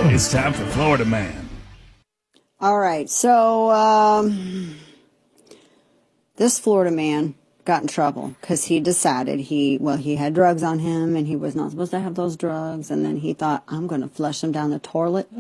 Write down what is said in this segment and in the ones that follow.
It's time for Florida Man. All right, so this Florida man got in trouble because he decided he had drugs on him and he was not supposed to have those drugs, and then he thought, I'm going to flush them down the toilet,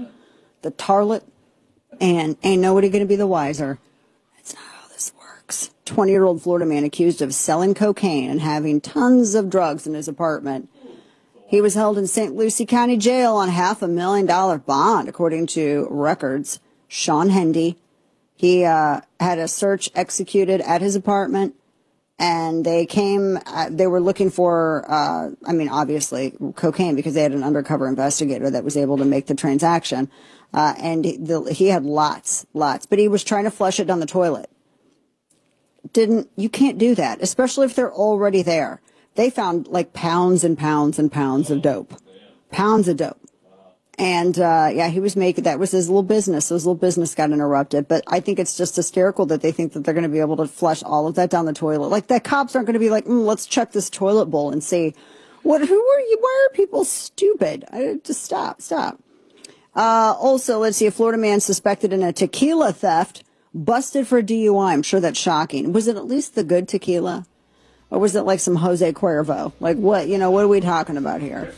and ain't nobody going to be the wiser. That's not how this works. 20-year-old Florida man accused of selling cocaine and having tons of drugs in his apartment. He was held in St. Lucie County Jail on $500,000 bond, according to records. Sean Hendy. He had a search executed at his apartment, and they were looking for, obviously, cocaine, because they had an undercover investigator that was able to make the transaction. And he had lots, but he was trying to flush it down the toilet. You can't do that, especially if they're already there. They found like pounds and pounds and pounds of dope. Pounds of dope. And, he was that was his little business. His little business got interrupted. But I think it's just hysterical that they think that they're going to be able to flush all of that down the toilet. Like, the cops aren't going to be like, let's check this toilet bowl and see, who are you? Why are people stupid? Just stop. Also, let's see, a Florida man suspected in a tequila theft, busted for DUI. I'm sure that's shocking. Was it at least the good tequila? Or was it like some Jose Cuervo? Like, what are we talking about here?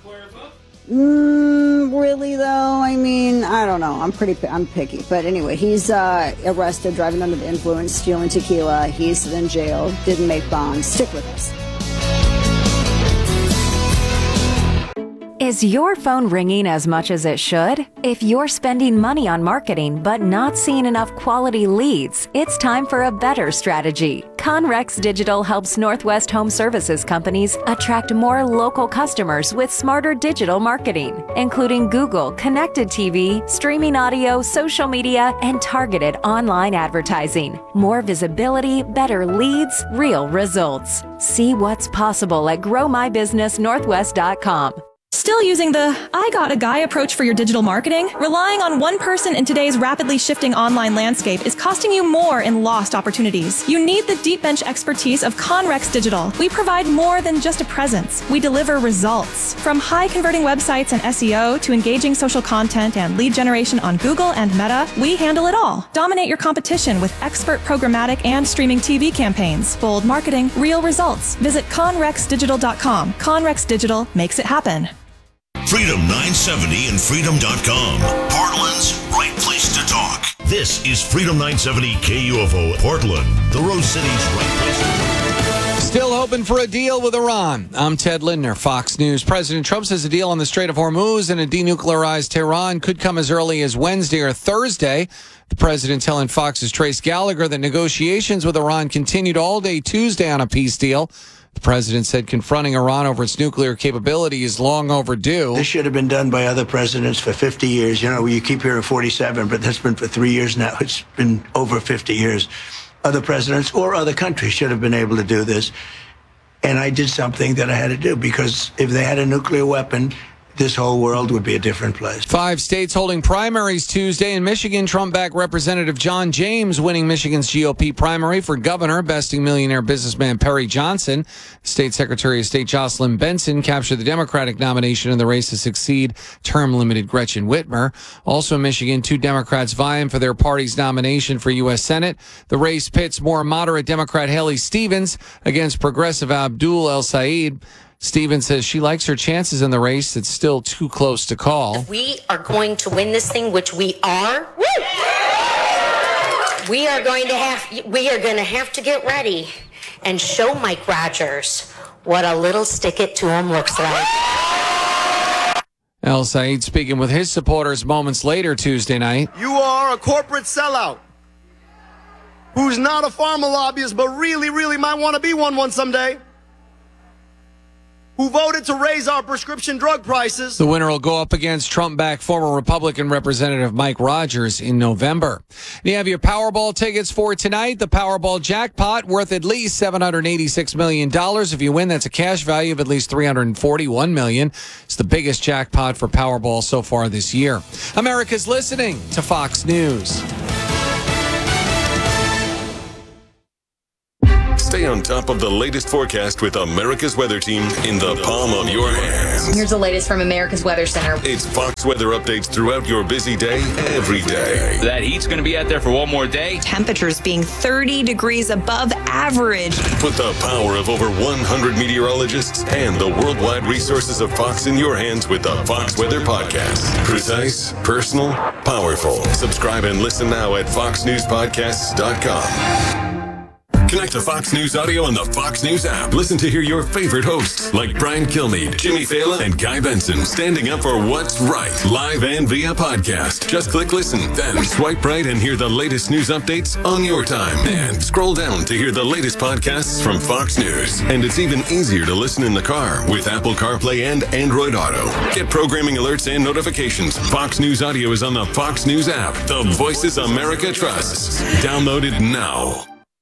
Really, though? I mean, I don't know. I'm picky. But anyway, he's arrested, driving under the influence, stealing tequila. He's in jail, didn't make bonds. Stick with us. Is your phone ringing as much as it should? If you're spending money on marketing but not seeing enough quality leads, it's time for a better strategy. Conrex Digital helps Northwest Home Services companies attract more local customers with smarter digital marketing, including Google, connected TV, streaming audio, social media, and targeted online advertising. More visibility, better leads, real results. See what's possible at GrowMyBusinessNorthwest.com. Still using the I got a guy approach for your digital marketing? Relying on one person in today's rapidly shifting online landscape is costing you more in lost opportunities. You need the deep bench expertise of Conrex Digital. We provide more than just a presence. We deliver results. From high converting websites and SEO to engaging social content and lead generation on Google and Meta, we handle it all. Dominate your competition with expert programmatic and streaming TV campaigns. Bold marketing, real results. Visit ConrexDigital.com. Conrex Digital makes it happen. Freedom 970 and Freedom.com. Portland's right place to talk. This is Freedom 970 KUFO Portland, the Rose City's right place to talk. Still hoping for a deal with Iran. I'm Ted Lindner, Fox News. President Trump says a deal on the Strait of Hormuz and a denuclearized Tehran could come as early as Wednesday or Thursday. The president telling Fox's Trace Gallagher that negotiations with Iran continued all day Tuesday on a peace deal. The president said confronting Iran over its nuclear capability is long overdue. This should have been done by other presidents for 50 years. You know, you keep hearing 47, but that's been for 3 years now. It's been over 50 years. Other presidents or other countries should have been able to do this. And I did something that I had to do, because if they had a nuclear weapon, this whole world would be a different place. 5 states holding primaries Tuesday. In Michigan, Trump-backed Representative John James winning Michigan's GOP primary for governor, besting millionaire businessman Perry Johnson. State Secretary of State Jocelyn Benson captured the Democratic nomination in the race to succeed term-limited Gretchen Whitmer. Also in Michigan, 2 Democrats vying for their party's nomination for U.S. Senate. The race pits more moderate Democrat Haley Stevens against progressive Abdul El Sayed. Stevens says she likes her chances in the race. It's still too close to call. If we are going to win this thing, which we are, we are going to have to get ready and show Mike Rogers what a little stick it to him looks like. El Sayed speaking with his supporters moments later Tuesday night. You are a corporate sellout who's not a pharma lobbyist, but really, really might want to be one someday, who voted to raise our prescription drug prices. The winner will go up against Trump-backed former Republican Representative Mike Rogers in November. You have your Powerball tickets for tonight. The Powerball jackpot worth at least $786 million. If you win, that's a cash value of at least $341 million. It's the biggest jackpot for Powerball so far this year. America's listening to Fox News. Stay on top of the latest forecast with America's Weather Team in the palm of your hands. Here's the latest from America's Weather Center. It's Fox weather updates throughout your busy day, every day. That heat's going to be out there for one more day. Temperatures being 30 degrees above average. Put the power of over 100 meteorologists and the worldwide resources of Fox in your hands with the Fox Weather Podcast. Precise, personal, powerful. Subscribe and listen now at foxnewspodcasts.com. Connect to Fox News Audio on the Fox News app. Listen to hear your favorite hosts like Brian Kilmeade, Jimmy Fallon, and Guy Benson standing up for what's right, live and via podcast. Just click listen, then swipe right and hear the latest news updates on your time. And scroll down to hear the latest podcasts from Fox News. And it's even easier to listen in the car with Apple CarPlay and Android Auto. Get programming alerts and notifications. Fox News Audio is on the Fox News app. The voices America trusts. Download it now.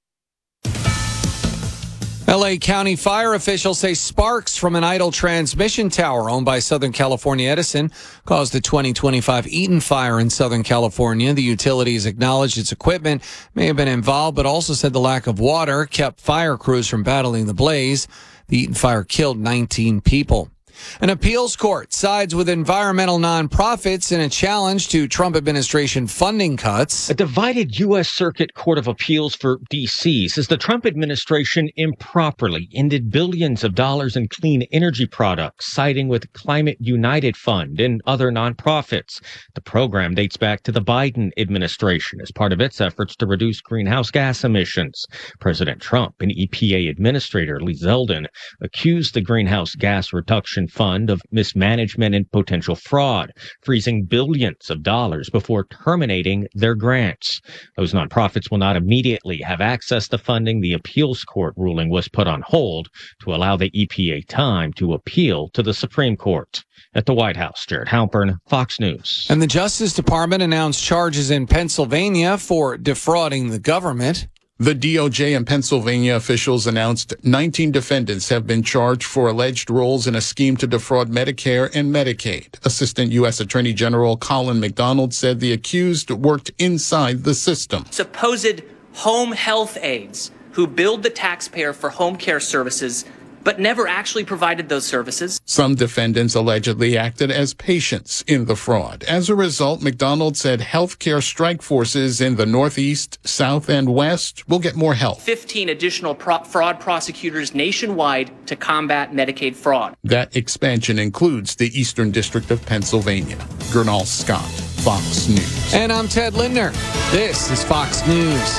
LA County fire officials say sparks from an idle transmission tower owned by Southern California Edison caused the 2025 Eaton fire in Southern California. The utilities acknowledged its equipment may have been involved, but also said the lack of water kept fire crews from battling the blaze. The Eaton fire killed 19 people. An appeals court sides with environmental nonprofits in a challenge to Trump administration funding cuts. A divided U.S. Circuit Court of Appeals for D.C. says the Trump administration improperly ended billions of dollars in clean energy products, siding with Climate United Fund and other nonprofits. The program dates back to the Biden administration as part of its efforts to reduce greenhouse gas emissions. President Trump and EPA Administrator Lee Zeldin accused the Greenhouse Gas Reduction Fund of mismanagement and potential fraud, freezing billions of dollars before terminating their grants. Those nonprofits will not immediately have access to funding. The appeals court ruling was put on hold to allow the EPA time to appeal to the Supreme Court. At the White House, Jared Halpern, Fox News. And the Justice Department announced charges in Pennsylvania for defrauding the government. The DOJ and Pennsylvania officials announced 19 defendants have been charged for alleged roles in a scheme to defraud Medicare and Medicaid. Assistant U.S. Attorney General Colin McDonald said the accused worked inside the system. Supposed home health aides who billed the taxpayer for home care services but never actually provided those services. Some defendants allegedly acted as patients in the fraud. As a result, McDonald said healthcare strike forces in the Northeast, South, and West will get more help. 15 additional fraud prosecutors nationwide to combat Medicaid fraud. That expansion includes the Eastern District of Pennsylvania. Gernal Scott, Fox News. And I'm Ted Lindner. This is Fox News.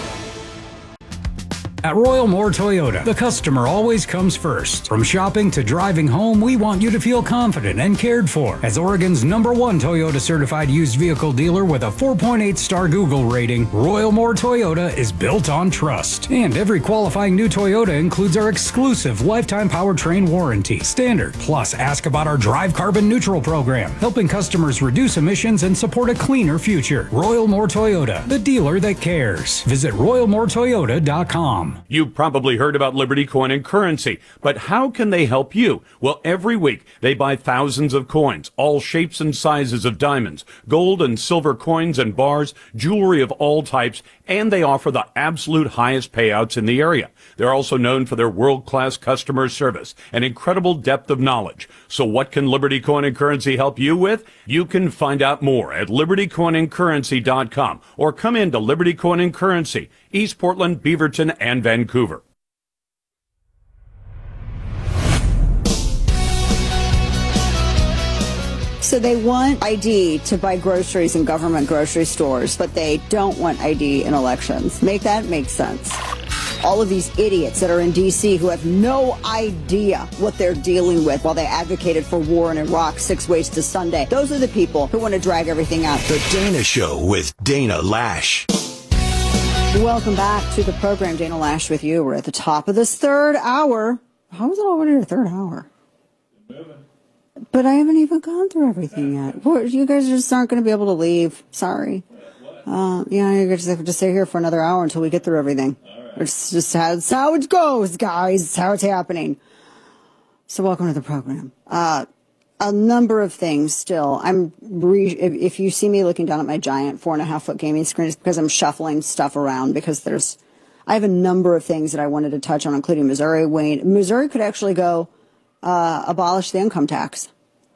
At Royal Moore Toyota, the customer always comes first. From shopping to driving home, we want you to feel confident and cared for. As Oregon's #1 Toyota certified used vehicle dealer with a 4.8-star Google rating, Royal Moore Toyota is built on trust. And every qualifying new Toyota includes our exclusive lifetime powertrain warranty. Standard. Plus, ask about our Drive Carbon Neutral program, helping customers reduce emissions and support a cleaner future. Royal Moore Toyota, the dealer that cares. Visit RoyalMoreToyota.com. You've probably heard about Liberty Coin and Currency, but how can they help you? Well, every week they buy thousands of coins, all shapes and sizes of diamonds, gold and silver coins and bars, jewelry of all types, and they offer the absolute highest payouts in the area. They're also known for their world-class customer service and incredible depth of knowledge. So what can Liberty Coin and Currency help you with? You can find out more at LibertyCoinandCurrency.com or come into Liberty Coin and Currency, East Portland, Beaverton, and Vancouver. So they want ID to buy groceries in government grocery stores, but they don't want ID in elections. Make that make sense. All of these idiots that are in D.C. who have no idea what they're dealing with while they advocated for war in Iraq 6 ways to Sunday. Those are the people who want to drag everything out. The Dana Show with Dana Lash. Welcome back to the program. Dana Lash with you. We're at the top of this third hour. How is it already the third hour? But I haven't even gone through everything yet. You guys just aren't going to be able to leave. Sorry. Yeah, you're going to have to stay here for another hour until we get through everything. It's just how it goes, guys. It's how it's happening. So welcome to the program. A number of things still. If you see me looking down at my giant 4.5-foot gaming screen, it's because I'm shuffling stuff around because I have a number of things that I wanted to touch on, including Missouri. Wayne, Missouri could actually go abolish the income tax.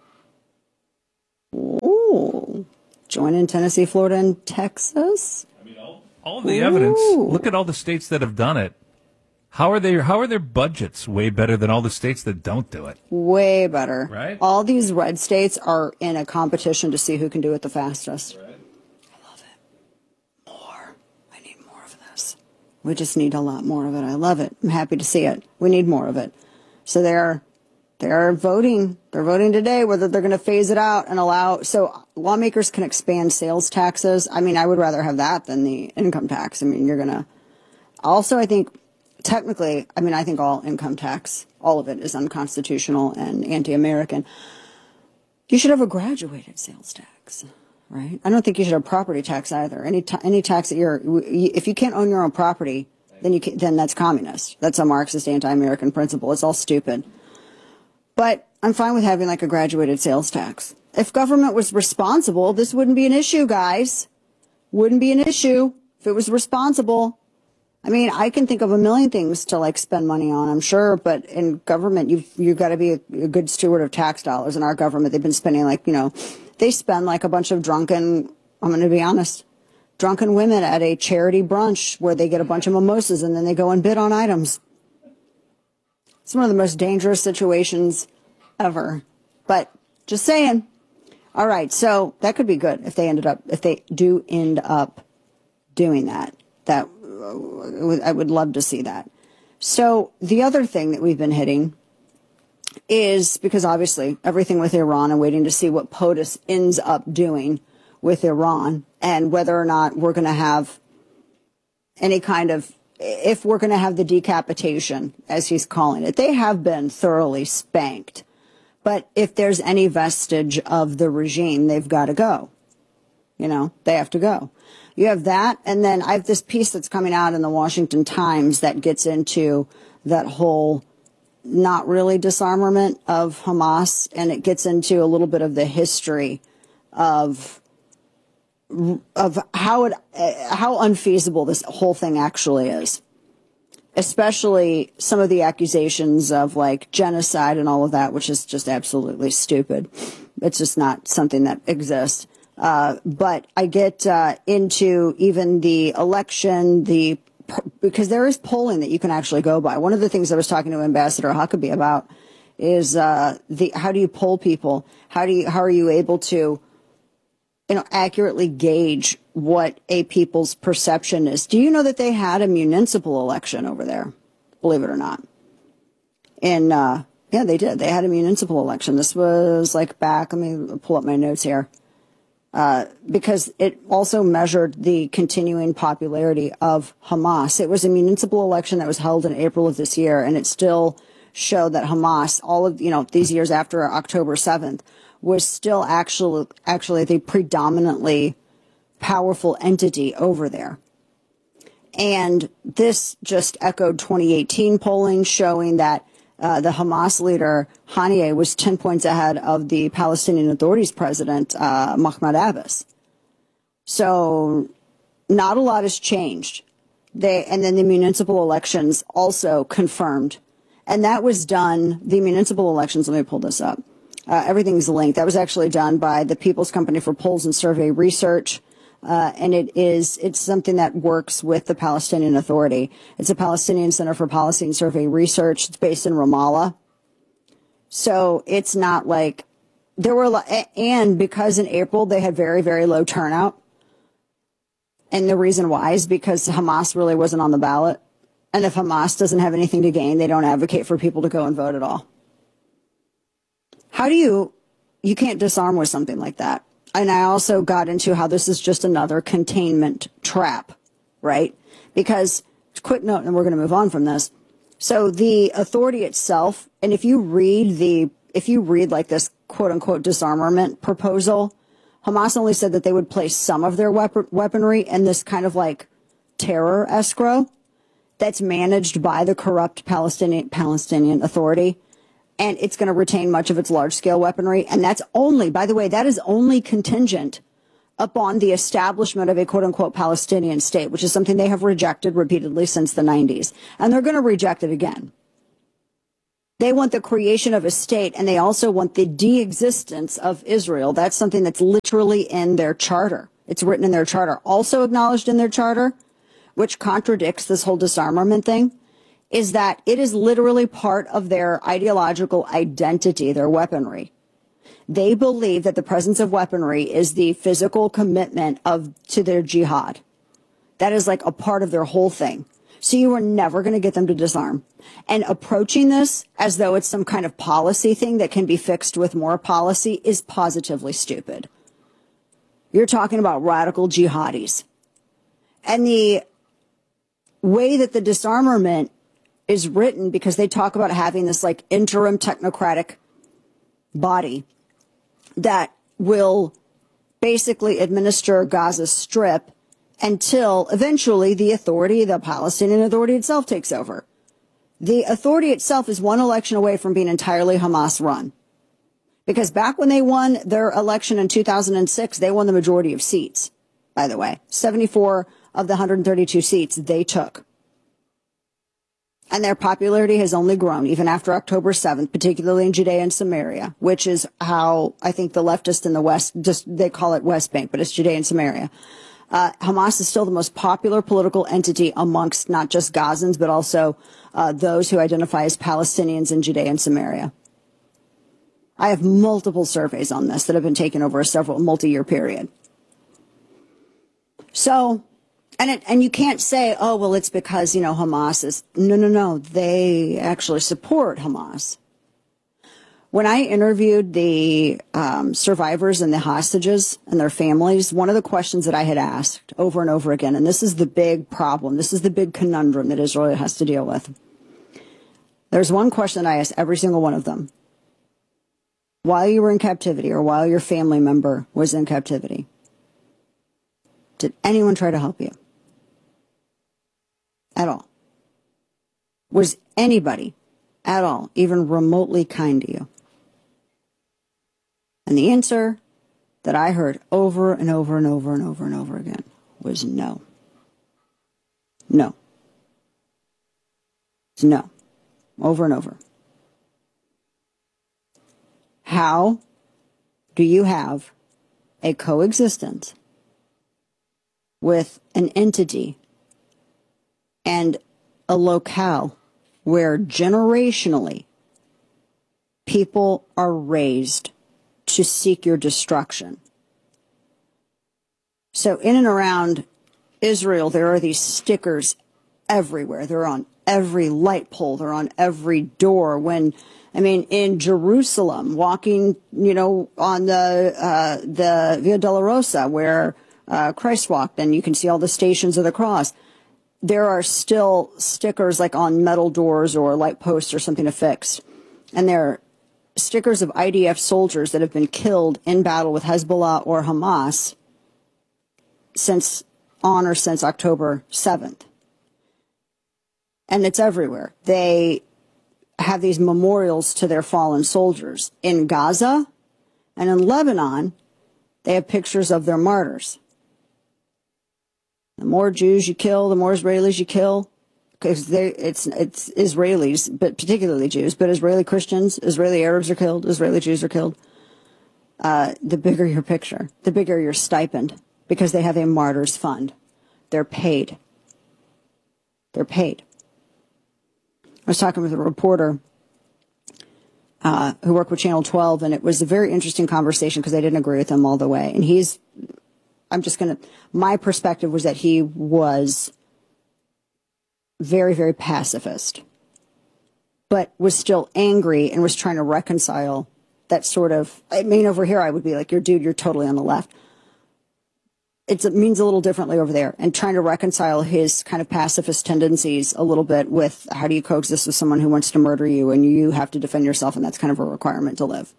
Ooh. Join in Tennessee, Florida, and Texas. I mean, all of the evidence. Look at all the states that have done it. How are their budgets way better than all the states that don't do it? Way better. Right? All these red states are in a competition to see who can do it the fastest. Right. I love it. More. I need more of this. We just need a lot more of it. I love it. I'm happy to see it. We need more of it. So they're voting. They're voting today whether they're going to phase it out and allow. So lawmakers can expand sales taxes. I mean, I would rather have that than the income tax. I mean, you're going to. Also, I think technically, I think all income tax, all of it is unconstitutional and anti-American. You should have a graduated sales tax, right? I don't think you should have property tax either. Any tax that if you can't own your own property, then that's communist. That's a Marxist anti-American principle. It's all stupid. But I'm fine with having like a graduated sales tax. If government was responsible, this wouldn't be an issue, guys. Wouldn't be an issue if it was responsible. I mean, I can think of a million things to like spend money on, I'm sure, but in government, you've got to be a good steward of tax dollars. In our government, they've been spending they spend like a bunch of drunken, I'm going to be honest, drunken women at a charity brunch where they get a bunch of mimosas and then they go and bid on items. It's one of the most dangerous situations ever, but just saying. All right. So that could be good if they do end up doing that. I would love to see that. So the other thing that we've been hitting is because obviously everything with Iran and waiting to see what POTUS ends up doing with Iran and whether or not we're going to have any kind of, if we're going to have the decapitation, as he's calling it. They have been thoroughly spanked. But if there's any vestige of the regime, they've got to go. They have to go. You have that, and then I have this piece that's coming out in the Washington Times that gets into that whole not really disarmament of Hamas, and it gets into a little bit of the history of how unfeasible this whole thing actually is, especially some of the accusations of like genocide and all of that, which is just absolutely stupid. It's just not something that exists. But I get into even the election, because there is polling that you can actually go by. One of the things I was talking to Ambassador Huckabee about is how do you poll people? How are you able to accurately gauge what a people's perception is? Do you know that they had a municipal election over there? Believe it or not. And yeah, they did. They had a municipal election. This was like back. Let me pull up my notes here. Because it also measured the continuing popularity of Hamas. It was a municipal election that was held in April of this year, and it still showed that Hamas, all of these years after October 7th, was still actually the predominantly powerful entity over there. And this just echoed 2018 polling showing that the Hamas leader, Haniyeh, was 10 points ahead of the Palestinian Authority's president, Mahmoud Abbas. So not a lot has changed. And then the municipal elections also confirmed. And that was done, the municipal elections, let me pull this up. Everything's linked. That was actually done by the People's Company for Polls and Survey Research. And it's something that works with the Palestinian Authority. It's a Palestinian Center for Policy and Survey Research. It's based in Ramallah. So it's not like and because in April they had very, very low turnout. And the reason why is because Hamas really wasn't on the ballot. And if Hamas doesn't have anything to gain, they don't advocate for people to go and vote at all. How do you can't disarm with something like that. And I also got into how this is just another containment trap, right? Because, quick note, and we're going to move on from this. So the authority itself, and if you read like this quote unquote disarmament proposal, Hamas only said that they would place some of their weaponry in this kind of like terror escrow that's managed by the corrupt Palestinian Authority. And it's going to retain much of its large-scale weaponry. And that's only, by the way, that is only contingent upon the establishment of a quote-unquote Palestinian state, which is something they have rejected repeatedly since the 90s. And they're going to reject it again. They want the creation of a state, and they also want the de-existence of Israel. That's something that's literally in their charter. It's written in their charter. Also acknowledged in their charter, which contradicts this whole disarmament thing, is that it is literally part of their ideological identity, their weaponry. They believe that the presence of weaponry is the physical commitment to their jihad. That is like a part of their whole thing. So you are never going to get them to disarm. And approaching this as though it's some kind of policy thing that can be fixed with more policy is positively stupid. You're talking about radical jihadis. And the way that the disarmament is written, because they talk about having this like interim technocratic body that will basically administer Gaza Strip until eventually the Palestinian Authority itself takes over. The authority itself is one election away from being entirely Hamas run. Because back when they won their election in 2006, they won the majority of seats, by the way. 74 of the 132 seats they took. And their popularity has only grown, even after October 7th, particularly in Judea and Samaria, which is how I think the leftists in the West, they call it West Bank, but it's Judea and Samaria. Hamas is still the most popular political entity amongst not just Gazans, but also those who identify as Palestinians in Judea and Samaria. I have multiple surveys on this that have been taken over a multi-year period. So, and you can't say, oh, well, it's because, Hamas is, no, they actually support Hamas. When I interviewed the survivors and the hostages and their families, one of the questions that I had asked over and over again, and this is the big problem, this is the big conundrum that Israel has to deal with. There's one question I asked every single one of them. While you were in captivity or while your family member was in captivity, did anyone try to help you? At all? Was anybody at all even remotely kind to you? And the answer that I heard over and over and over and over and over again was no. No. It's no. Over and over. How do you have a coexistence with an entity and a locale where generationally people are raised to seek your destruction? So in and around Israel, there are these stickers everywhere. They're on every light pole. They're on every door. In Jerusalem, walking, on the Via Dolorosa where Christ walked, and you can see all the stations of the cross. There are still stickers like on metal doors or light posts or something affixed. And they're stickers of IDF soldiers that have been killed in battle with Hezbollah or Hamas since October 7th. And it's everywhere. They have these memorials to their fallen soldiers. In Gaza and in Lebanon, they have pictures of their martyrs. The more Jews you kill, the more Israelis you kill, because it's Israelis, but particularly Jews, but Israeli Christians, Israeli Arabs are killed, Israeli Jews are killed. The bigger your picture, the bigger your stipend, because they have a martyrs fund. They're paid. They're paid. I was talking with a reporter who worked with Channel 12, and it was a very interesting conversation because I didn't agree with him all the way. And my perspective was that he was very, very pacifist, but was still angry and was trying to reconcile that sort of, over here I would be like, you're totally on the left. It means a little differently over there, and trying to reconcile his kind of pacifist tendencies a little bit with how do you coexist with someone who wants to murder you and you have to defend yourself, and that's kind of a requirement to live.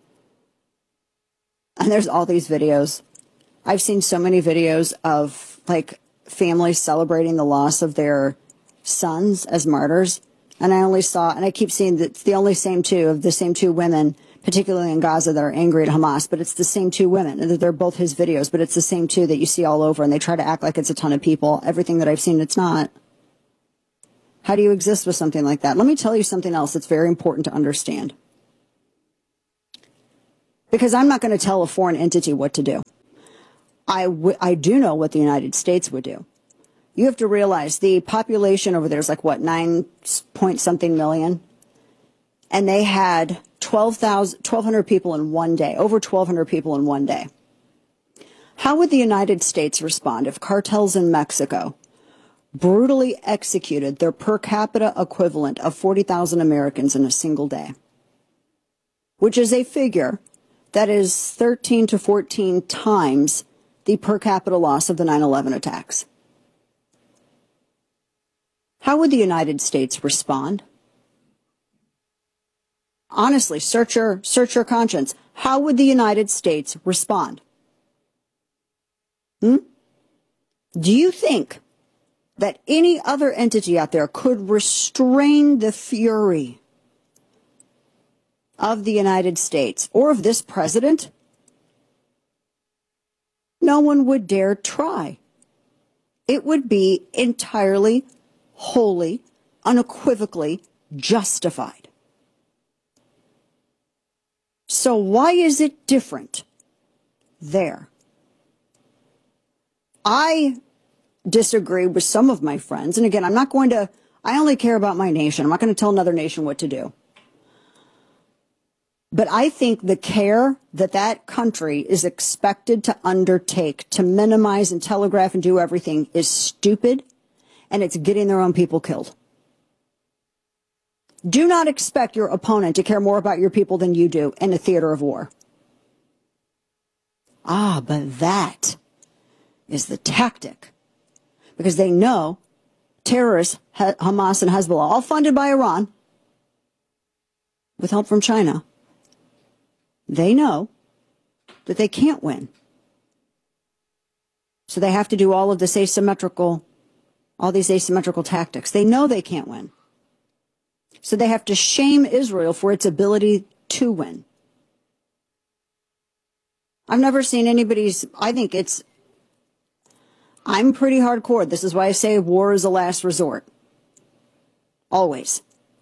And there's all these videos. I've seen so many videos of like families celebrating the loss of their sons as martyrs. And I keep seeing that it's the same two women particularly in Gaza, that are angry at Hamas, but it's the same two women. And they're both his videos, but it's the same two that you see all over, and they try to act like it's a ton of people. Everything that I've seen, it's not. How do you exist with something like that? Let me tell you something else that's very important to understand. Because I'm not going to tell a foreign entity what to do. I do know what the United States would do. You have to realize the population over there is like, what, 9 point something million? And they had 1,200 people in one day, over 1,200 people in one day. How would the United States respond if cartels in Mexico brutally executed their per capita equivalent of 40,000 Americans in a single day? Which is a figure that is 13 to 14 times the per capita loss of the 9/11 attacks. How would the United States respond? Honestly, search your conscience. How would the United States respond? Do you think that any other entity out there could restrain the fury of the United States or of this president? No one would dare try. It would be entirely, wholly, unequivocally justified. So why is it different there? I disagree with some of my friends. And again, I only care about my nation. I'm not going to tell another nation what to do. But I think the care that country is expected to undertake to minimize and telegraph and do everything is stupid, and it's getting their own people killed. Do not expect your opponent to care more about your people than you do in a theater of war. But that is the tactic. Because they know terrorists, Hamas and Hezbollah, all funded by Iran, with help from China, they know that they can't win. So they have to do all these asymmetrical tactics. They know they can't win. So they have to shame Israel for its ability to win. I've never seen I'm pretty hardcore. This is why I say war is a last resort. Always.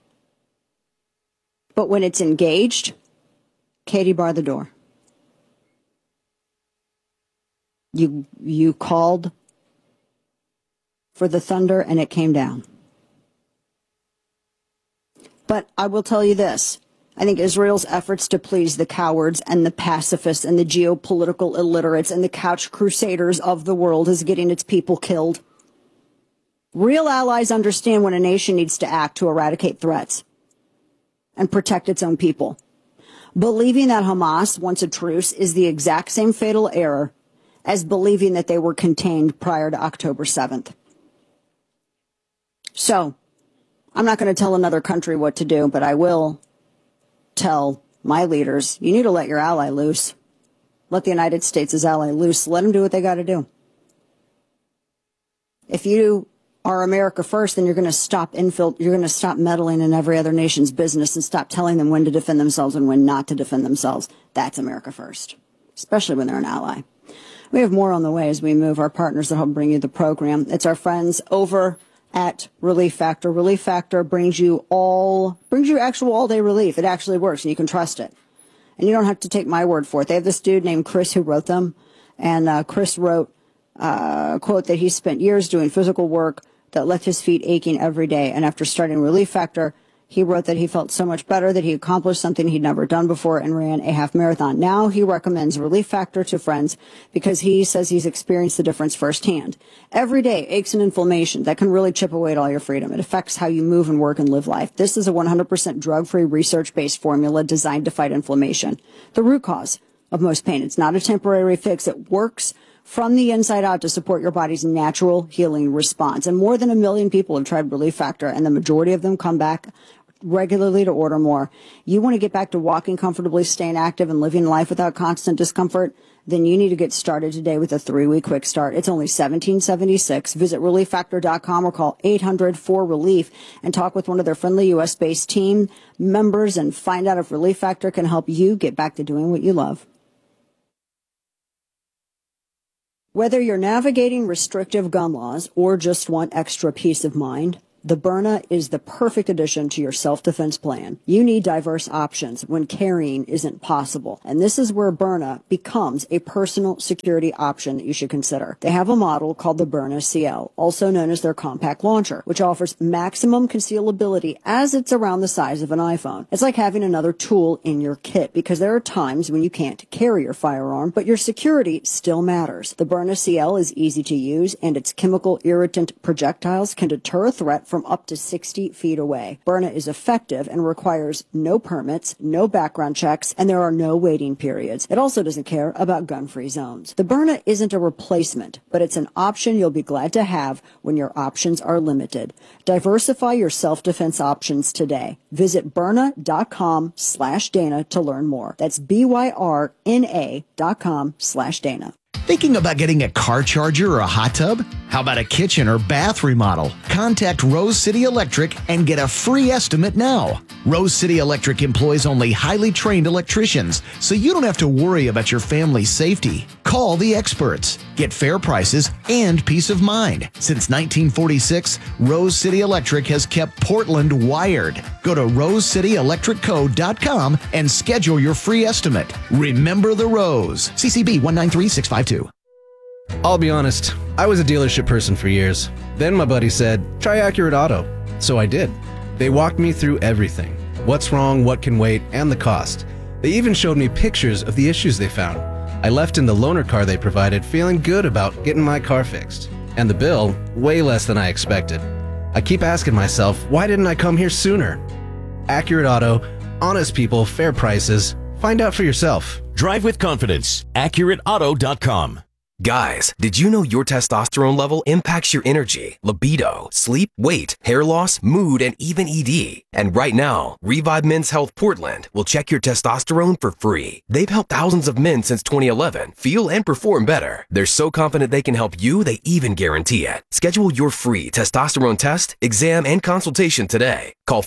But when it's engaged, Katie, bar the door. You called for the thunder and it came down. But I will tell you this. I think Israel's efforts to please the cowards and the pacifists and the geopolitical illiterates and the couch crusaders of the world is getting its people killed. Real allies understand when a nation needs to act to eradicate threats and protect its own people. Believing that Hamas wants a truce is the exact same fatal error as believing that they were contained prior to October 7th. So, I'm not going to tell another country what to do, but I will tell my leaders, you need to let your ally loose. Let the United States' ally loose. Let them do what they got to do. If you are America first, then you're going to stop meddling in every other nation's business and stop telling them when to defend themselves and when not to defend themselves. That's America first, especially when they're an ally. We have more on the way as we move. Our partners that help bring you the program. It's our friends over at Relief Factor. Relief Factor brings you actual all-day relief. It actually works, and you can trust it. And you don't have to take my word for it. They have this dude named Chris who wrote them, and Chris wrote a quote that he spent years doing physical work that left his feet aching every day. And after starting Relief Factor, he wrote that he felt so much better that he accomplished something he'd never done before and ran a half marathon. Now he recommends Relief Factor to friends because he says he's experienced the difference firsthand. Every day, aches and inflammation that can really chip away at all your freedom. It affects how you move and work and live life. This is a 100% drug-free, research-based formula designed to fight inflammation, the root cause of most pain. It's not a temporary fix. It works from the inside out to support your body's natural healing response. And more than 1 million people have tried Relief Factor, and the majority of them come back regularly to order more. You want to get back to walking comfortably, staying active, and living life without constant discomfort? Then you need to get started today with a 3-week quick start. It's only $17.76. Visit ReliefFactor.com or call 800-4RELIEF and talk with one of their friendly U.S.-based team members and find out if Relief Factor can help you get back to doing what you love. Whether you're navigating restrictive gun laws or just want extra peace of mind, the Byrna is the perfect addition to your self-defense plan. You need diverse options when carrying isn't possible. And this is where Byrna becomes a personal security option that you should consider. They have a model called the Byrna CL, also known as their compact launcher, which offers maximum concealability as it's around the size of an iPhone. It's like having another tool in your kit because there are times when you can't carry your firearm, but your security still matters. The Byrna CL is easy to use, and its chemical irritant projectiles can deter a threat from up to 60 feet away. Byrna is effective and requires no permits, no background checks, and there are no waiting periods. It also doesn't care about gun-free zones. The Byrna isn't a replacement, but it's an option you'll be glad to have when your options are limited. Diversify your self-defense options today. Visit Byrna.com/Dana to learn more. That's BYRNA.com/Dana. Thinking about getting a car charger or a hot tub? How about a kitchen or bath remodel? Contact Rose City Electric and get a free estimate now. Rose City Electric employs only highly trained electricians, so you don't have to worry about your family's safety. Call the experts. Get fair prices and peace of mind. Since 1946, Rose City Electric has kept Portland wired. Go to rosecityelectricco.com and schedule your free estimate. Remember the Rose. CCB 193652. I'll be honest, I was a dealership person for years. Then my buddy said, try Accurate Auto. So I did. They walked me through everything. What's wrong, what can wait, and the cost. They even showed me pictures of the issues they found. I left in the loaner car they provided feeling good about getting my car fixed. And the bill, way less than I expected. I keep asking myself, why didn't I come here sooner? Accurate Auto, honest people, fair prices. Find out for yourself. Drive with confidence. AccurateAuto.com. Guys, did you know your testosterone level impacts your energy, libido, sleep, weight, hair loss, mood, and even ED? And right now, Revive Men's Health Portland will check your testosterone for free. They've helped thousands of men since 2011 feel and perform better. They're so confident they can help you, they even guarantee it. Schedule your free testosterone test, exam, and consultation today. Call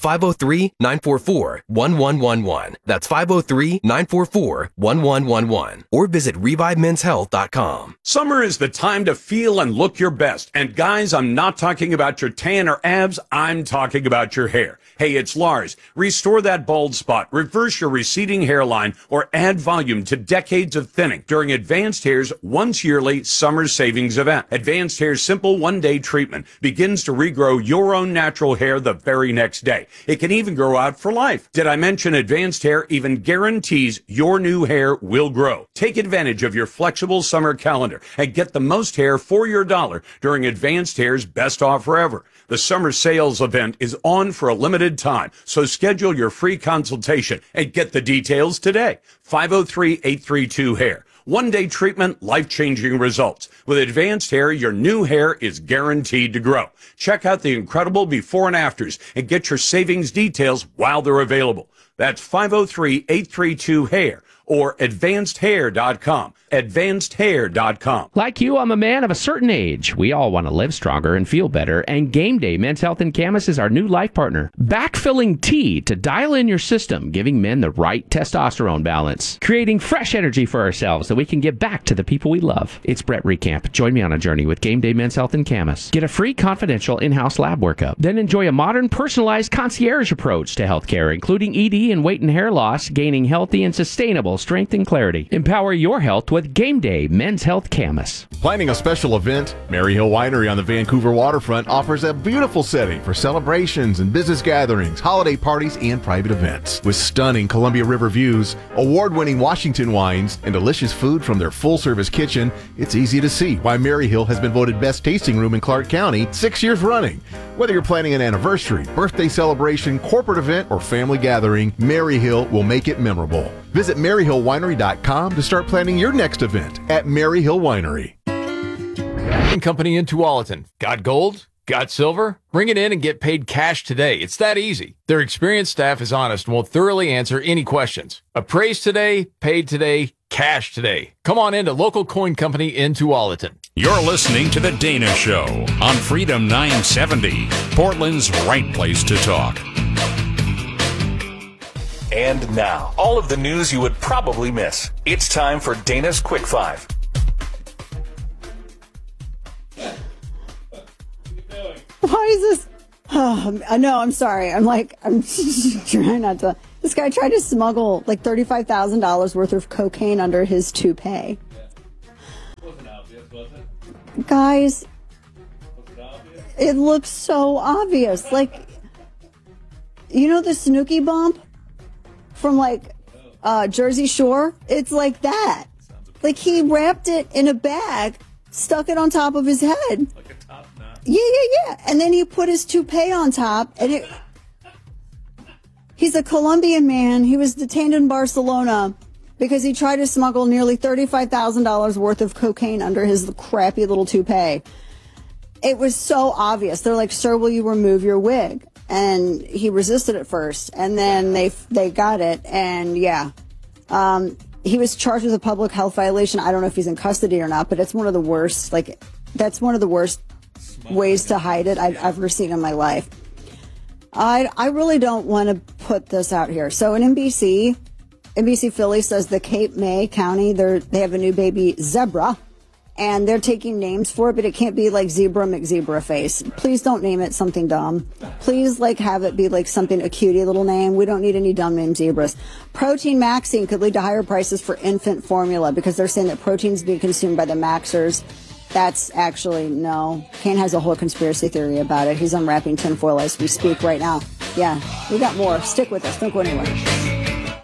503-944-1111. That's 503-944-1111. Or visit ReviveMen'sHealth.com. Summer is the time to feel and look your best. And guys, I'm not talking about your tan or abs. I'm talking about your hair. Hey, it's Lars. Restore that bald spot, reverse your receding hairline, or add volume to decades of thinning during Advanced Hair's once yearly summer savings event. Advanced Hair's simple one-day treatment begins to regrow your own natural hair the very next day. It can even grow out for life. Did I mention Advanced Hair even guarantees your new hair will grow? Take advantage of your flexible summer calendar and get the most hair for your dollar during Advanced Hair's best offer ever. The summer sales event is on for a limited time, so schedule your free consultation and get the details today. 503-832-HAIR. One-day treatment, life-changing results. With Advanced Hair, your new hair is guaranteed to grow. Check out the incredible before and afters and get your savings details while they're available. That's 503-832-HAIR or AdvancedHair.com. AdvancedHair.com. Like you, I'm a man of a certain age. We all want to live stronger and feel better, and Game Day Men's Health in Camas is our new life partner. Backfilling tea to dial in your system, giving men the right testosterone balance. Creating fresh energy for ourselves so we can give back to the people we love. It's Brett Recamp. Join me on a journey with Game Day Men's Health in Camas. Get a free confidential in-house lab workup. Then enjoy a modern, personalized concierge approach to healthcare, including ED and weight and hair loss, gaining healthy and sustainable strength and clarity. Empower your health with Game Day Men's Health Camas. Planning a special event? Maryhill Winery on the Vancouver waterfront offers a beautiful setting for celebrations and business gatherings, holiday parties, and private events. With stunning Columbia River views, award-winning Washington wines, and delicious food from their full-service kitchen, it's easy to see why Maryhill has been voted best tasting room in Clark County 6 years running. Whether you're planning an anniversary, birthday celebration, corporate event, or family gathering, Maryhill will make it memorable. Visit MaryhillWinery.com to start planning your next event at Maryhill Winery. Company in Tualatin. Got gold? Got silver? Bring it in and get paid cash today. It's that easy. Their experienced staff is honest and will thoroughly answer any questions. Appraised today, paid today, cash today. Come on into Local Coin Company in Tualatin. You're listening to The Dana Show on Freedom 970, Portland's right place to talk. And now, all of the news you would probably miss. It's time for Dana's Quick Five. Why is this? Oh, no, I'm sorry. I'm trying not to. This guy tried to smuggle like $35,000 worth of cocaine under his toupee. Wasn't obvious, was it? Guys, Was it obvious? it looks so obvious. Like, you know the Snooki bump from Jersey Shore? It's like that. Like he wrapped it in a bag, stuck it on top of his head. Like a top knot. Yeah. And then he put his toupee on top, and he's a Colombian man. He was detained in Barcelona because he tried to smuggle nearly $35,000 worth of cocaine under his crappy little toupee. It was so obvious. They're like, "Sir, will you remove your wig?" And he resisted at first, and then they got it, and yeah. He was charged with a public health violation. I don't know if he's in custody or not, but it's one of the worst, that's one of the worst ways to hide it I've ever seen in my life. I really don't want to put this out here. So in NBC Philly says the Cape May County, they have a new baby zebra, and they're taking names for it, but it can't be like Zebra McZebraface. Please don't name it something dumb. Please have it be like something, a cutie little name. We don't need any dumb named zebras. Protein maxing could lead to higher prices for infant formula because they're saying that protein's being consumed by the maxers. That's actually, no. Kane has a whole conspiracy theory about it. He's unwrapping tinfoil as we speak right now. Yeah, we got more. Stick with us. Don't go anywhere.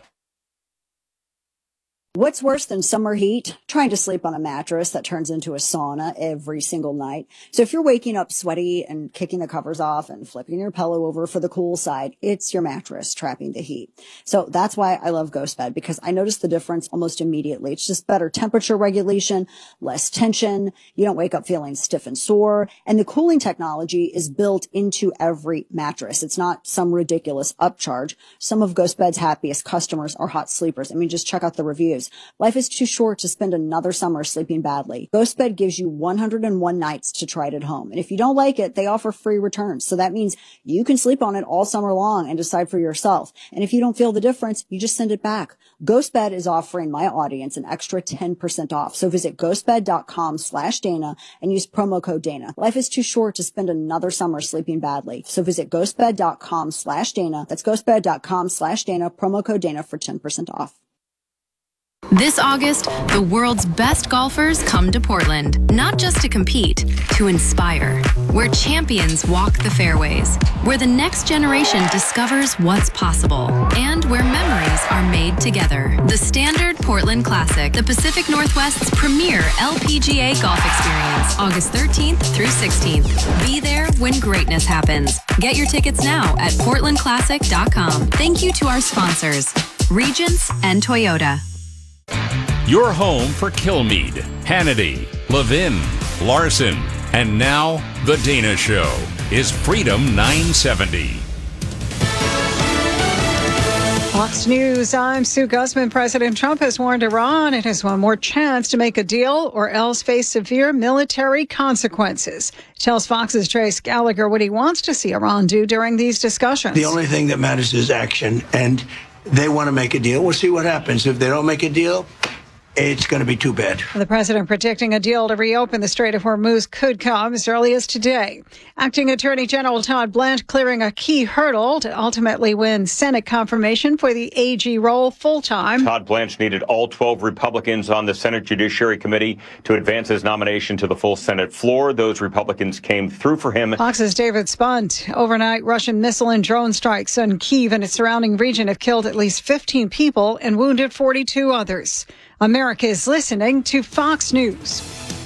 What's worse than summer heat? Trying to sleep on a mattress that turns into a sauna every single night. So if you're waking up sweaty and kicking the covers off and flipping your pillow over for the cool side, it's your mattress trapping the heat. So that's why I love GhostBed, because I notice the difference almost immediately. It's just better temperature regulation, less tension. You don't wake up feeling stiff and sore. And the cooling technology is built into every mattress. It's not some ridiculous upcharge. Some of GhostBed's happiest customers are hot sleepers. I mean, just check out the reviews. Life is too short to spend another summer sleeping badly. GhostBed gives you 101 nights to try it at home. And if you don't like it, they offer free returns. So that means you can sleep on it all summer long and decide for yourself. And if you don't feel the difference, you just send it back. GhostBed is offering my audience an extra 10% off. So visit ghostbed.com/Dana and use promo code Dana. Life is too short to spend another summer sleeping badly. So visit ghostbed.com/Dana. That's ghostbed.com/Dana, promo code Dana for 10% off. This August, the world's best golfers come to Portland, not just to compete, to inspire. Where champions walk the fairways, where the next generation discovers what's possible, and where memories are made together. The Standard Portland Classic, the Pacific Northwest's premier LPGA golf experience, August 13th through 16th. Be there when greatness happens. Get your tickets now at portlandclassic.com. Thank you to our sponsors, Regents and Toyota. Your home for Kilmeade, Hannity, Levin, Larson, and now The Dana Show is Freedom 970. Fox News, I'm Sue Guzman. President Trump has warned Iran it has one more chance to make a deal or else face severe military consequences. Tells Fox's Trace Gallagher what he wants to see Iran do during these discussions. The only thing that matters is action, and they want to make a deal. We'll see what happens. If they don't make a deal, it's going to be too bad. The president predicting a deal to reopen the Strait of Hormuz could come as early as today. Acting Attorney General Todd Blanche clearing a key hurdle to ultimately win Senate confirmation for the AG role full-time. Todd Blanche needed all 12 Republicans on the Senate Judiciary Committee to advance his nomination to the full Senate floor. Those Republicans came through for him. Fox's David Spunt. Overnight Russian missile and drone strikes on Kyiv and its surrounding region have killed at least 15 people and wounded 42 others. America is listening to Fox News.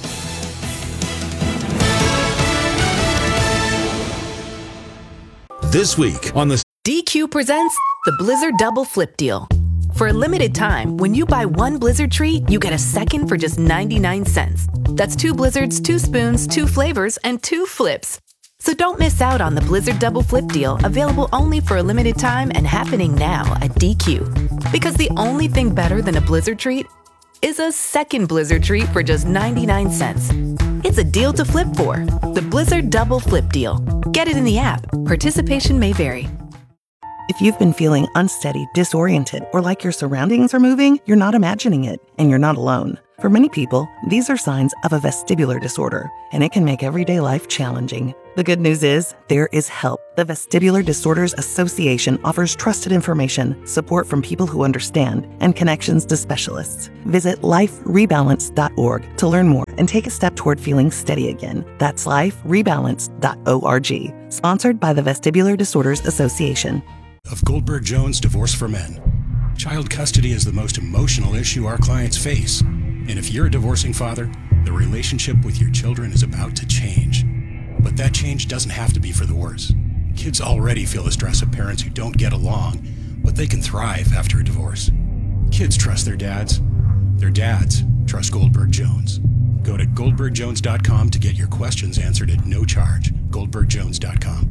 This week on the DQ presents the Blizzard Double Flip Deal. For a limited time, when you buy one Blizzard treat, you get a second for just 99 cents. That's 2 Blizzards, 2 spoons, 2 flavors, and 2 flips. So don't miss out on the Blizzard Double Flip deal, available only for a limited time and happening now at DQ. Because the only thing better than a Blizzard treat is a second Blizzard treat for just 99 cents. It's a deal to flip for. The Blizzard Double Flip deal. Get it in the app. Participation may vary. If you've been feeling unsteady, disoriented, or like your surroundings are moving, you're not imagining it, and you're not alone. For many people, these are signs of a vestibular disorder, and it can make everyday life challenging. The good news is, there is help. The Vestibular Disorders Association offers trusted information, support from people who understand, and connections to specialists. Visit liferebalance.org to learn more and take a step toward feeling steady again. That's liferebalance.org. Sponsored by the Vestibular Disorders Association. Of Goldberg Jones Divorce for Men. Child custody is the most emotional issue our clients face. And if you're a divorcing father, the relationship with your children is about to change. But that change doesn't have to be for the worse. Kids already feel the stress of parents who don't get along, but they can thrive after a divorce. Kids trust their dads. Their dads trust Goldberg Jones. Go to goldbergjones.com to get your questions answered at no charge. goldbergjones.com.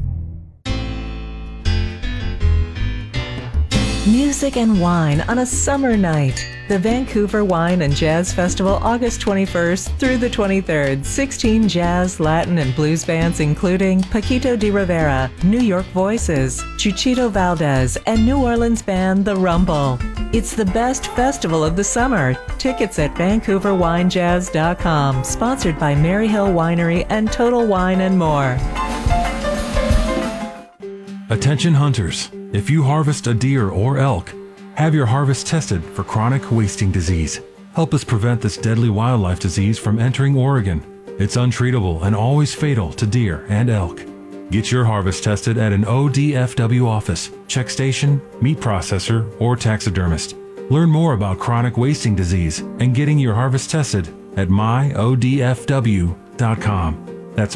Music and wine on a summer night. The Vancouver Wine and Jazz Festival, August 21st through the 23rd. 16 jazz, Latin, and blues bands including Paquito de Rivera, New York Voices, Chuchito Valdez, and New Orleans band The Rumble. It's the best festival of the summer. Tickets at VancouverWineJazz.com. Sponsored by Maryhill Winery and Total Wine and more. Attention hunters. If you harvest a deer or elk, have your harvest tested for chronic wasting disease. Help us prevent this deadly wildlife disease from entering Oregon. It's untreatable and always fatal to deer and elk. Get your harvest tested at an ODFW office, check station, meat processor, or taxidermist. Learn more about chronic wasting disease and getting your harvest tested at myodfw.com. That's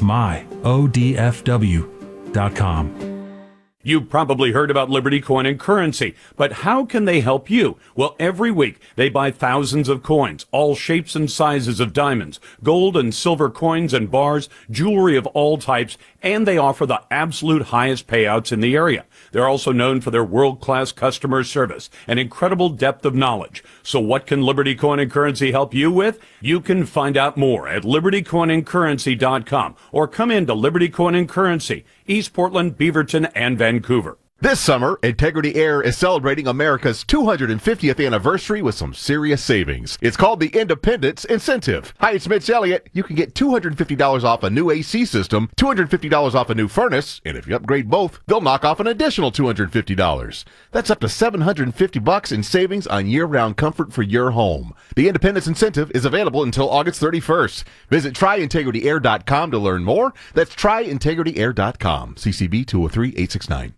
myodfw.com. You've probably heard about Liberty Coin and Currency, but how can they help you? Well, every week they buy thousands of coins, all shapes and sizes of diamonds, gold and silver coins and bars, jewelry of all types, and they offer the absolute highest payouts in the area. They're also known for their world-class customer service and incredible depth of knowledge. So what can Liberty Coin and Currency help you with? You can find out more at libertycoinandcurrency.com or come in to Liberty Coin and Currency, East Portland, Beaverton, and Vancouver. This summer, Integrity Air is celebrating America's 250th anniversary with some serious savings. It's called the Independence Incentive. Hi, it's Mitch Elliott. You can get $250 off a new AC system, $250 off a new furnace, and if you upgrade both, they'll knock off an additional $250. That's up to $750 in savings on year-round comfort for your home. The Independence Incentive is available until August 31st. Visit tryintegrityair.com to learn more. That's tryintegrityair.com. CCB 203-869.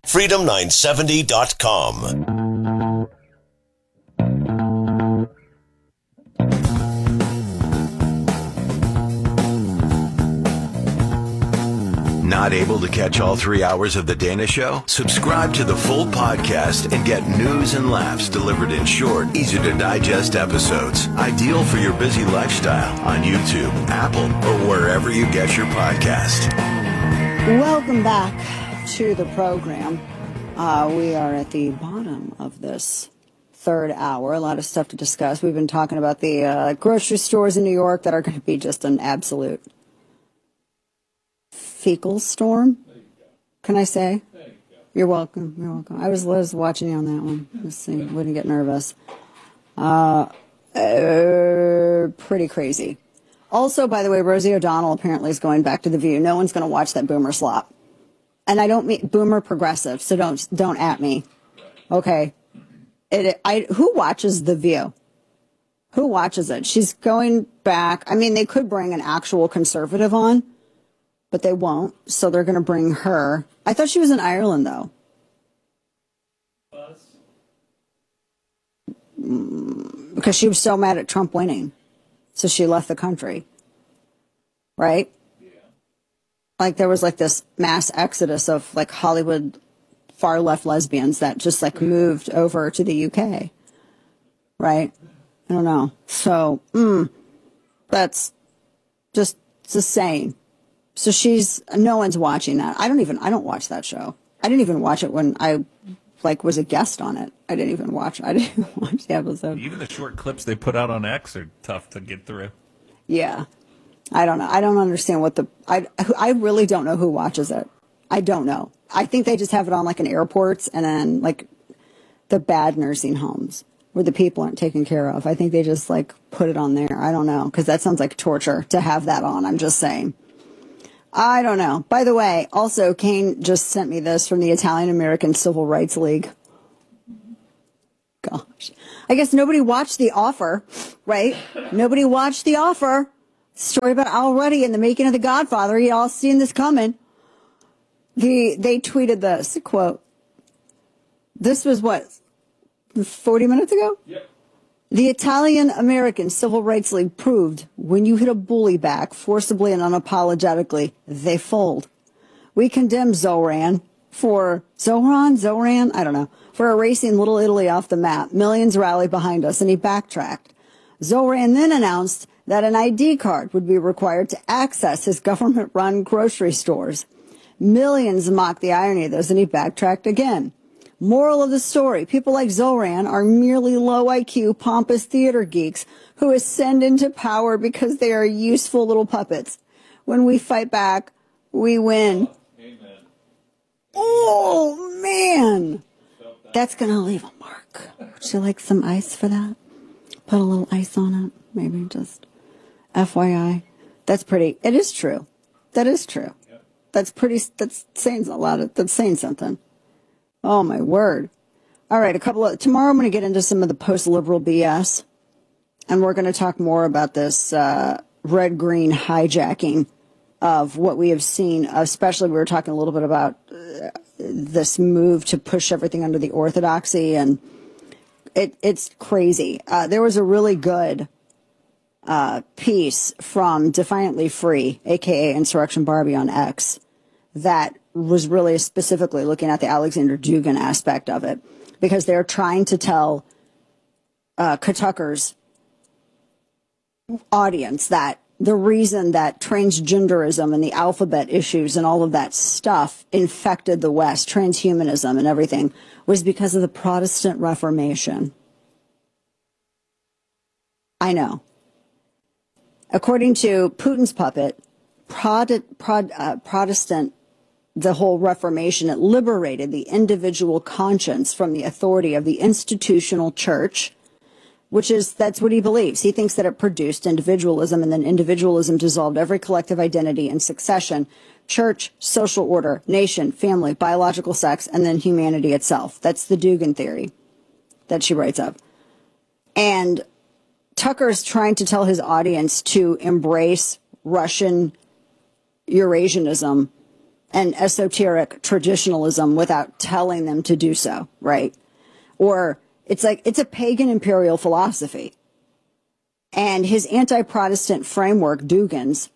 Freedom970.com. Not able to catch all 3 hours of The Dana Show? Subscribe to the full podcast and get news and laughs delivered in short, easy-to-digest episodes. Ideal for your busy lifestyle on YouTube, Apple, or wherever you get your podcast. Welcome back to the program. We are at the bottom of this third hour. A lot of stuff to discuss. We've been talking about the grocery stores in New York that are going to be just an absolute fecal storm. Can I say? You're welcome. You're welcome. I was watching you on that one. Let's see. Wouldn't get nervous. Pretty crazy. Also, by the way, Rosie O'Donnell apparently is going back to The View. No one's going to watch that boomer slop. And I don't mean boomer progressive, so don't at me. Okay. Who watches The View? Who watches it? She's going back. I mean, they could bring an actual conservative on, but they won't. So they're going to bring her. I thought she was in Ireland, though. Because she was so mad at Trump winning. So she left the country. Right? Like there was like this mass exodus of like Hollywood far left lesbians that just like moved over to the UK. Right? I don't know. So, that's just saying. So no one's watching that. I don't watch that show. I didn't even watch it when I was a guest on it. I didn't even watch the episode. Even the short clips they put out on X are tough to get through. Yeah. I don't know. I don't understand I really don't know who watches it. I don't know. I think they just have it on in airports and then the bad nursing homes where the people aren't taken care of. I think they just put it on there. I don't know, because that sounds like torture to have that on. I'm just saying. I don't know. By the way, also, Kane just sent me this from the Italian American Civil Rights League. Gosh. I guess nobody watched The Offer, right? Nobody watched The Offer. Story about Al Ruddy and the making of The Godfather. You all seen this coming. They tweeted this, quote, this was 40 minutes ago? Yep. The Italian American Civil Rights League proved when you hit a bully back forcibly and unapologetically, they fold. We condemn Zoran, for erasing Little Italy off the map. Millions rallied behind us, and he backtracked. Zoran then announced that an ID card would be required to access his government-run grocery stores. Millions mocked the irony of this, and he backtracked again. Moral of the story, people like Zoran are merely low IQ, pompous theater geeks who ascend into power because they are useful little puppets. When we fight back, we win. Amen. Oh, man. That's going to leave a mark. Would you like some ice for that? Put a little ice on it. Maybe just FYI. That's pretty. It is true. That is true. That's saying a lot. That's saying something. Oh, my word. All right, tomorrow I'm going to get into some of the post-liberal BS, and we're going to talk more about this red-green hijacking of what we have seen, especially we were talking a little bit about this move to push everything under the orthodoxy, and it's crazy. There was a really good piece from Defiantly Free, a.k.a. Insurrection Barbie on X, that was really specifically looking at the Alexander Dugin aspect of it, because they're trying to tell Tucker's audience that the reason that transgenderism and the alphabet issues and all of that stuff infected the West, transhumanism and everything, was because of the Protestant Reformation. I know. According to Putin's puppet, Protestant, the whole Reformation, it liberated the individual conscience from the authority of the institutional church, that's what he believes. He thinks that it produced individualism, and then individualism dissolved every collective identity in succession: church, social order, nation, family, biological sex, and then humanity itself. That's the Dugin theory that she writes of. And Tucker's trying to tell his audience to embrace Russian Eurasianism and esoteric traditionalism without telling them to do so, right? Or it's a pagan imperial philosophy. And his anti-Protestant framework, Dugin's,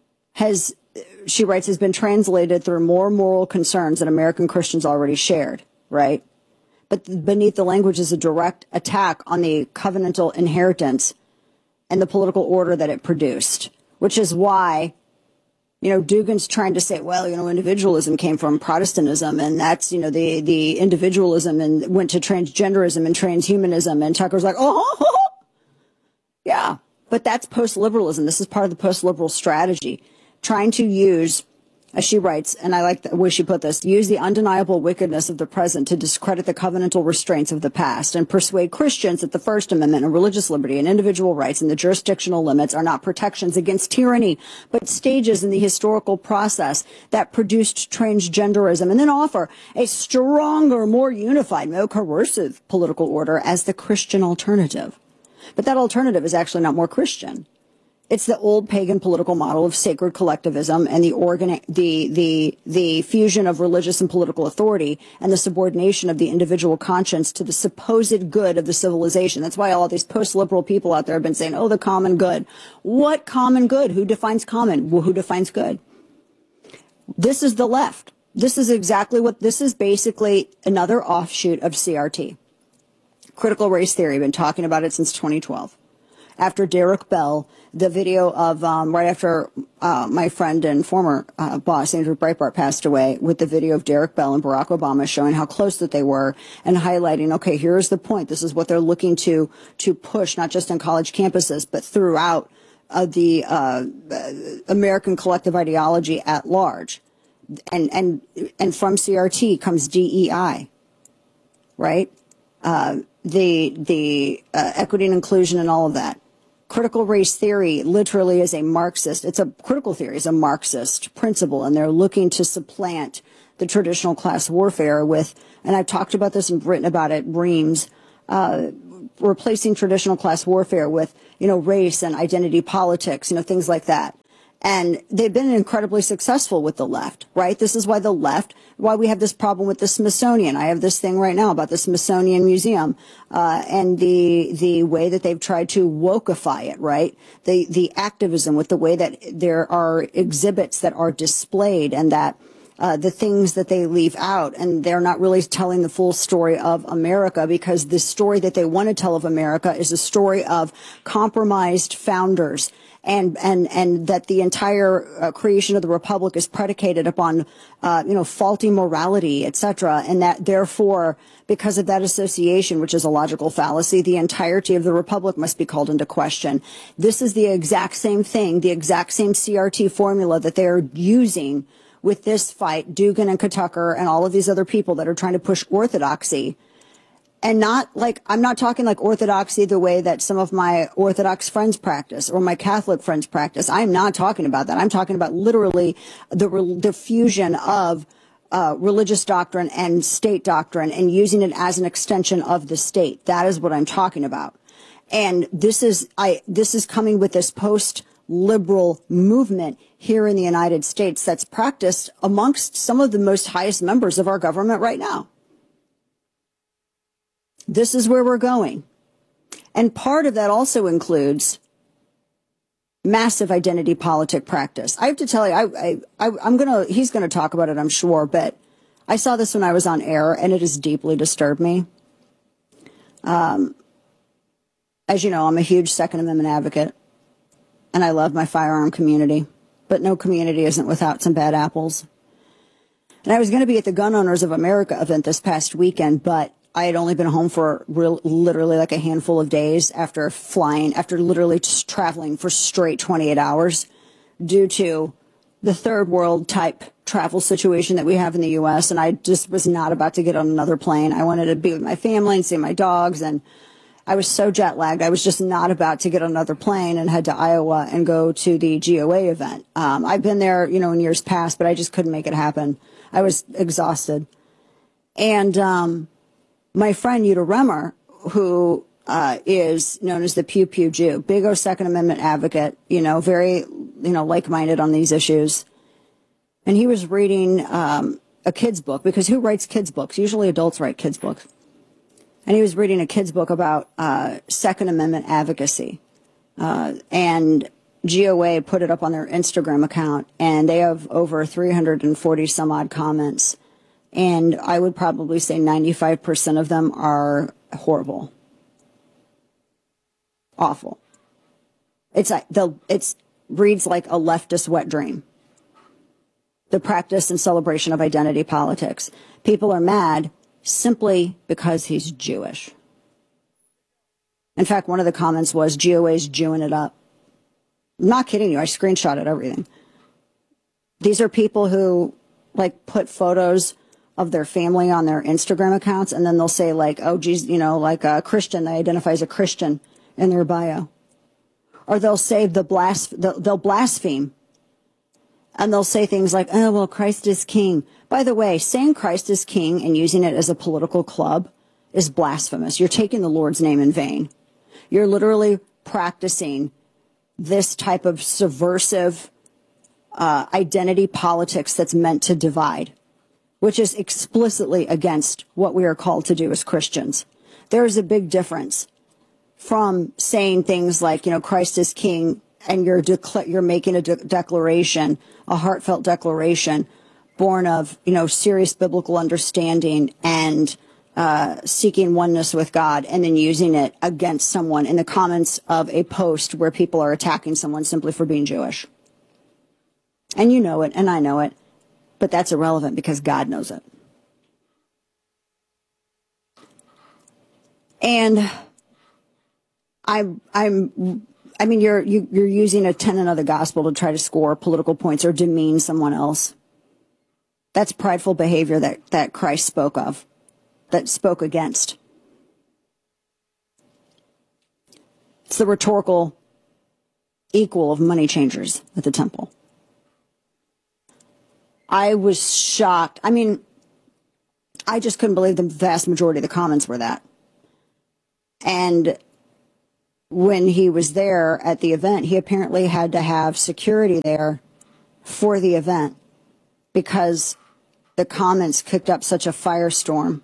she writes, has been translated through more moral concerns that American Christians already shared, right? But beneath the language is a direct attack on the covenantal inheritance and the political order that it produced, which is why, Dugin's trying to say, well, individualism came from Protestantism, and that's, the individualism, and went to transgenderism and transhumanism, and Tucker's like, yeah, but that's post-liberalism. This is part of the post-liberal strategy, trying to use, as she writes, and I like the way she put this, use the undeniable wickedness of the present to discredit the covenantal restraints of the past and persuade Christians that the First Amendment and religious liberty and individual rights and the jurisdictional limits are not protections against tyranny, but stages in the historical process that produced transgenderism, and then offer a stronger, more unified, more coercive political order as the Christian alternative. But that alternative is actually not more Christian. It's the old pagan political model of sacred collectivism and the fusion of religious and political authority and the subordination of the individual conscience to the supposed good of the civilization. That's why all these post-liberal people out there have been saying, the common good. What common good? Who defines common? Well, who defines good? This is the left. This is basically another offshoot of CRT. Critical race theory. I've been talking about it since 2012. after Derek Bell, the video of right after my friend and former boss, Andrew Breitbart, passed away, with the video of Derek Bell and Barack Obama showing how close that they were and highlighting, okay, here's the point. This is what they're looking to push, not just on college campuses, but throughout the American collective ideology at large. And from CRT comes DEI, right? The equity and inclusion and all of that. Critical race theory literally is a Marxist. It's a critical theory, is a Marxist principle, and they're looking to supplant the traditional class warfare with, and I've talked about this and written about it, reams, replacing traditional class warfare with, race and identity politics, things like that. And they've been incredibly successful with the left, right? This is why why we have this problem with the Smithsonian. I have this thing right now about the Smithsonian Museum, and the way that they've tried to wokeify it, right? The activism with the way that there are exhibits that are displayed and that the things that they leave out, and they're not really telling the full story of America, because the story that they want to tell of America is a story of compromised founders. And that the entire creation of the republic is predicated upon, faulty morality, et cetera. And that therefore, because of that association, which is a logical fallacy, the entirety of the republic must be called into question. This is the exact same thing, the exact same CRT formula that they're using with this fight, Dugin and Katucker and all of these other people that are trying to push orthodoxy. And I'm not talking like orthodoxy the way that some of my Orthodox friends practice or my Catholic friends practice. I'm not talking about that. I'm talking about literally the fusion of religious doctrine and state doctrine and using it as an extension of the state. That is what I'm talking about. And this is coming with this post-liberal movement here in the United States that's practiced amongst some of the most highest members of our government right now. This is where we're going. And part of that also includes massive identity politic practice. I have to tell you, he's going to talk about it, I'm sure, but I saw this when I was on air and it has deeply disturbed me. As you know, I'm a huge Second Amendment advocate and I love my firearm community, but no community isn't without some bad apples. And I was going to be at the Gun Owners of America event this past weekend, but I had only been home for literally like a handful of days after literally just traveling for straight 28 hours due to the third world type travel situation that we have in the U.S. And I just was not about to get on another plane. I wanted to be with my family and see my dogs. And I was so jet lagged. I was just not about to get on another plane and head to Iowa and go to the GOA event. I've been there, in years past, but I just couldn't make it happen. I was exhausted. And, my friend Yuta Remmer, who is known as the Pew Pew Jew, big O Second Amendment advocate, very, like-minded on these issues. And he was reading a kid's book, because who writes kids' books? Usually adults write kids' books. And he was reading a kid's book about Second Amendment advocacy. And GOA put it up on their Instagram account, and they have over 340 some odd comments. And I would probably say 95% of them are horrible. Awful. It's like it reads like a leftist wet dream. The practice and celebration of identity politics. People are mad simply because he's Jewish. In fact, one of the comments was, GOA's Jewing it up. I'm not kidding you. I screenshotted everything. These are people who put photos of their family on their Instagram accounts, and then they'll say oh geez, like a Christian, they identify as a Christian in their bio. Or they'll say they'll blaspheme. And they'll say things like, oh, well, Christ is king. By the way, saying Christ is king and using it as a political club is blasphemous. You're taking the Lord's name in vain. You're literally practicing this type of subversive identity politics that's meant to divide, which is explicitly against what we are called to do as Christians. There is a big difference from saying things like, Christ is king, and you're making a declaration, a heartfelt declaration, born of, serious biblical understanding and seeking oneness with God and then using it against someone in the comments of a post where people are attacking someone simply for being Jewish. And you know it, and I know it, but that's irrelevant because God knows it. And you're using a tenet of the gospel to try to score political points or demean someone else. That's prideful behavior that Christ spoke of, that spoke against. It's the rhetorical equal of money changers at the temple. I was shocked. I mean, I just couldn't believe the vast majority of the comments were that. And when he was there at the event, he apparently had to have security there for the event because the comments kicked up such a firestorm.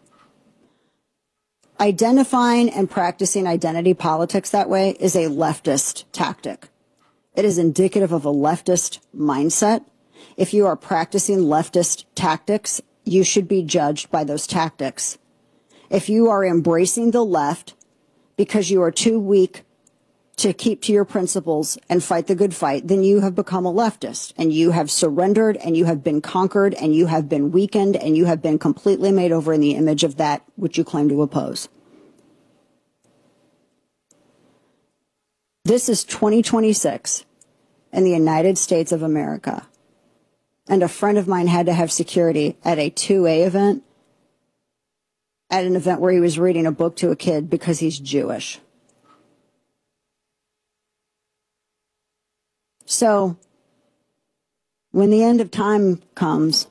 Identifying and practicing identity politics that way is a leftist tactic. It is indicative of a leftist mindset. If you are practicing leftist tactics, you should be judged by those tactics. If you are embracing the left because you are too weak to keep to your principles and fight the good fight, then you have become a leftist and you have surrendered and you have been conquered and you have been weakened and you have been completely made over in the image of that which you claim to oppose. This is 2026 in the United States of America. And a friend of mine had to have security at a 2A event, at an event where he was reading a book to a kid because he's Jewish. So, when the end of time comes,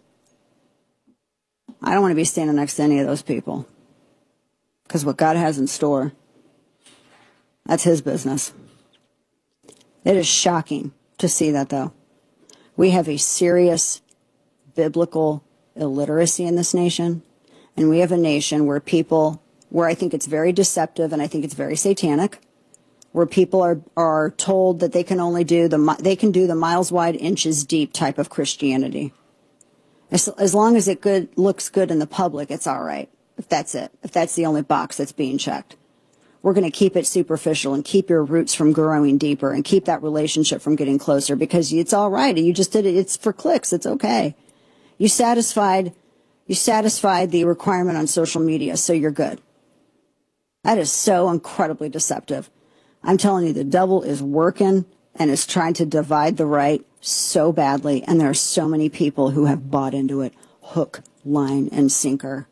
I don't want to be standing next to any of those people. Because what God has in store, that's his business. It is shocking to see that, though. We have a serious biblical illiteracy in this nation. And we have a nation where I think it's very deceptive and I think it's very satanic, where people are told that they can only do the miles wide, inches deep type of Christianity. As long as it looks good in the public, it's all right. If that's it, if that's the only box that's being checked. We're going to keep it superficial and keep your roots from growing deeper and keep that relationship from getting closer because it's all right. You just did it. It's for clicks. It's okay. You satisfied the requirement on social media, so you're good. That is so incredibly deceptive. I'm telling you, the devil is working and is trying to divide the right so badly. And there are so many people who have bought into it, hook, line, and sinker.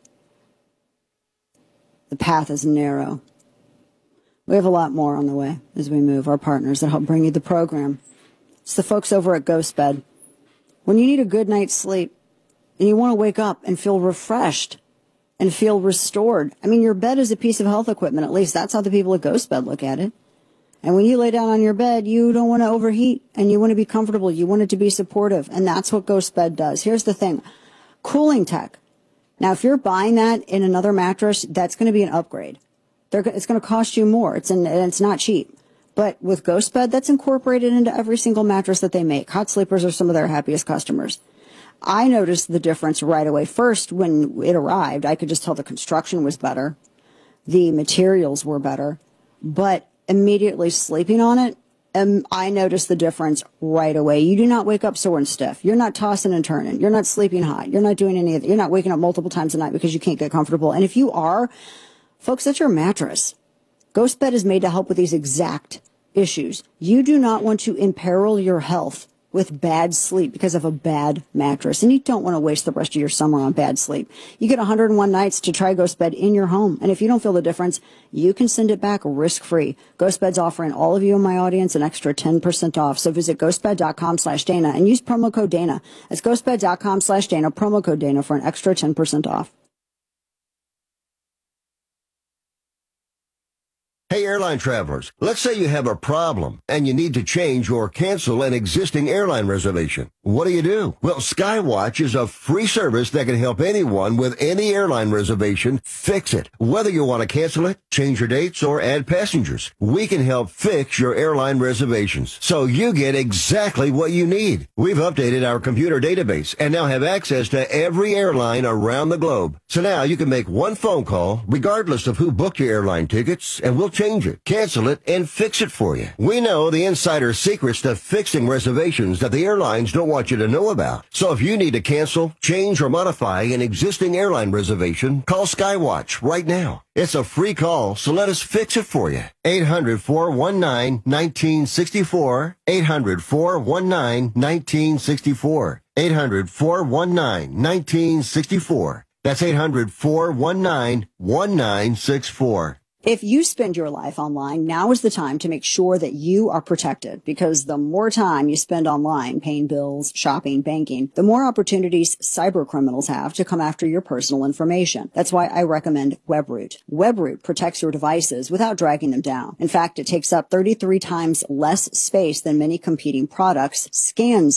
The path is narrow. We have a lot more on the way as we move, our partners that help bring you the program. It's the folks over at GhostBed. When you need a good night's sleep and you want to wake up and feel refreshed and feel restored, I mean, your bed is a piece of health equipment. At least that's how the people at GhostBed look at it. And when you lay down on your bed, you don't want to overheat and you want to be comfortable. You want it to be supportive. And that's what GhostBed does. Here's the thing. Cooling tech. Now, if you're buying that in another mattress, that's going to be an upgrade. It's going to cost you more. It's not cheap. But with GhostBed, that's incorporated into every single mattress that they make. Hot Sleepers are some of their happiest customers. I noticed the difference right away. First, when it arrived, I could just tell the construction was better. The materials were better. But immediately sleeping on it, I noticed the difference right away. You do not wake up sore and stiff. You're not tossing and turning. You're not sleeping hot. You're not doing any of that. You're not waking up multiple times a night because you can't get comfortable. And if you are, folks, that's your mattress. GhostBed is made to help with these exact issues. You do not want to imperil your health with bad sleep because of a bad mattress. And you don't want to waste the rest of your summer on bad sleep. You get 101 nights to try GhostBed in your home. And if you don't feel the difference, you can send it back risk-free. GhostBed's offering all of you in my audience an extra 10% off. So visit ghostbed.com/Dana and use promo code Dana. That's ghostbed.com/Dana, promo code Dana for an extra 10% off. Hey, airline travelers, let's say you have a problem and you need to change or cancel an existing airline reservation. What do? Well, Skywatch is a free service that can help anyone with any airline reservation fix it. Whether you want to cancel it, change your dates, or add passengers, we can help fix your airline reservations so you get exactly what you need. We've updated our computer database and now have access to every airline around the globe. So now you can make one phone call regardless of who booked your airline tickets, and we'll change it, cancel it, and fix it for you. We know the insider secrets to fixing reservations that the airlines don't want you to know about. So if you need to cancel, change, or modify an existing airline reservation, call Skywatch right now. It's a free call, so let us fix it for you. 800-419-1964. 800-419-1964. 800-419-1964. That's 800-419-1964. If you spend your life online, now is the time to make sure that you are protected, because the more time you spend online paying bills, shopping, banking, the more opportunities cyber criminals have to come after your personal information. That's why I recommend WebRoot. WebRoot protects your devices without dragging them down. In fact, it takes up 33 times less space than many competing products, scans